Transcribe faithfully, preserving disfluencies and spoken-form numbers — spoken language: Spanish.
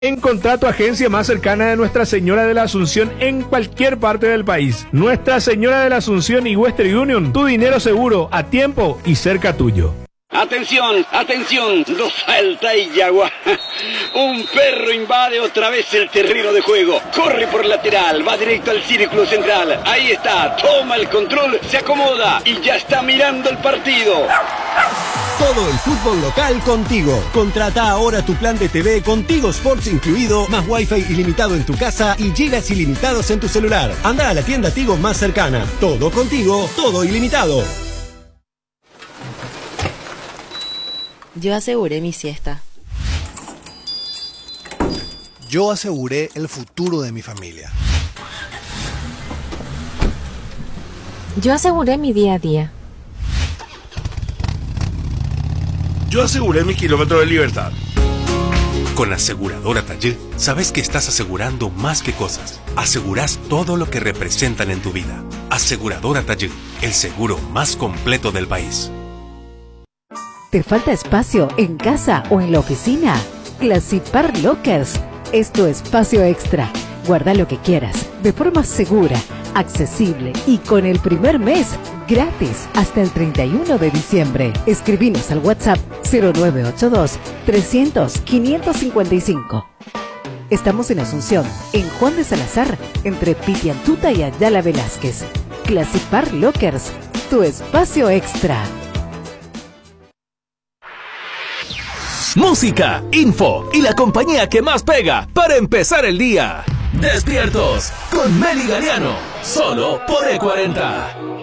Encontrá tu agencia más cercana de Nuestra Señora de la Asunción en cualquier parte del país. Nuestra Señora de la Asunción y Western Union, tu dinero seguro, a tiempo y cerca tuyo. Atención, atención, nos falta Yagua. Un perro invade otra vez el terreno de juego. Corre por lateral, va directo al círculo central. Ahí está, toma el control, se acomoda y ya está mirando el partido. Todo el fútbol local contigo. Contrata ahora tu plan de T V con Tigo Sports incluido, más wifi ilimitado en tu casa y gigas ilimitados en tu celular. Anda a la tienda Tigo más cercana. Todo contigo, todo ilimitado. Yo aseguré mi siesta. Yo aseguré el futuro de mi familia. Yo aseguré mi día a día. Yo aseguré mi kilómetro de libertad. Con Aseguradora Taller, sabes que estás asegurando más que cosas. Asegurás todo lo que representan en tu vida. Aseguradora Taller, el seguro más completo del país. ¿Te falta espacio en casa o en la oficina? Classipar Lockers es tu espacio extra. Guarda lo que quieras de forma segura, accesible y con el primer mes gratis hasta el treinta y uno de diciembre. Escribinos al WhatsApp cero nueve ocho dos, trescientos, quinientos cincuenta y cinco. Estamos en Asunción, en Juan de Salazar, entre Pitiantuta y Ayala Velázquez. Classipar Lockers, tu espacio extra. Música, info y la compañía que más pega para empezar el día. Despiertos con Meli Galeano, solo por E cuarenta.